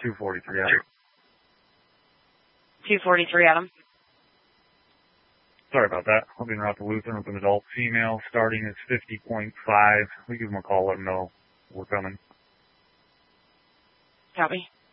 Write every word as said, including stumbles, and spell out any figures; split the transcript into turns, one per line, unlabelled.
two forty-three, Adam.
two forty-three, Adam.
Sorry about that. I'll be in route to Lutheran with an adult female. Starting is fifty point five. We give them a call, let them know we're coming.
Copy.